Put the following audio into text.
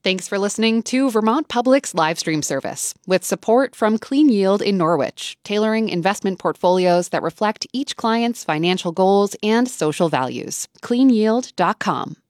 Thanks for listening to Vermont Public's live stream service, with support from Clean Yield in Norwich, tailoring investment portfolios that reflect each client's financial goals and social values. CleanYield.com.